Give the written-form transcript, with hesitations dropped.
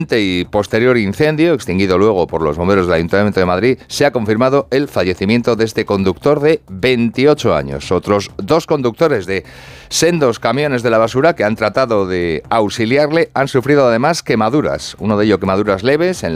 y posterior incendio, extinguido luego por los bomberos del Ayuntamiento de Madrid, se ha confirmado el fallecimiento de este conductor de 28 años. Otros 2 conductores de sendos camiones de la basura que han tratado de auxiliarle han sufrido además quemaduras. Uno de ellos quemaduras leves en